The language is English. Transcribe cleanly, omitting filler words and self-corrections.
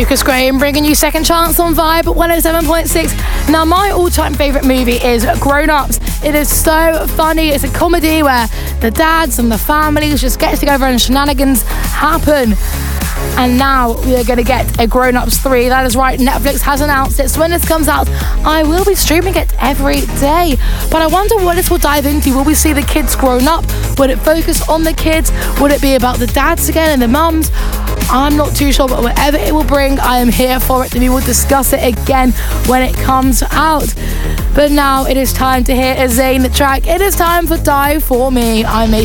Lucas Graham bringing you Second Chance on Vibe 107.6. Now, my all-time favourite movie is Grown Ups. It is so funny. It's a comedy where the dads and the families just get together and shenanigans happen. And now we are going to get a Grown Ups 3. That is right, Netflix has announced it. So when this comes out, I will be streaming it every day. But I wonder what this will dive into. Will we see the kids grown up? Would it focus on the kids? Would it be about the dads again and the mums? I'm not too sure, but whatever it will bring, I am here for it. And we will discuss it again when it comes out. But now it is time to hear a Zayn track. It is time for Die For Me. I'm